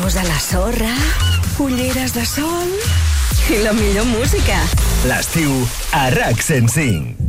peus a la sorra, ulleres de sol i la millor música. L'estiu a RAC 105.